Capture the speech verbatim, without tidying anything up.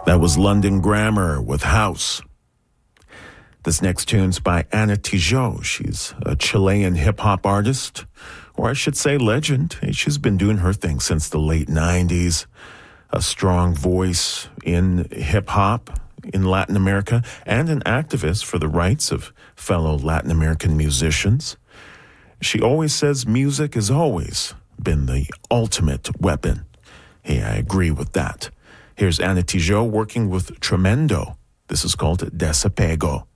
That was London Grammar with House. This next tune's by Ana Tijoux. She's a Chilean hip-hop artist, or I should say legend. She's been doing her thing since the late nineties. A strong voice in hip-hop in Latin America and an activist for the rights of fellow Latin American musicians. She always says music has always been the ultimate weapon. Hey, I agree with that. Here's Ana Tijoux working with Tremendo. This is called Desapego.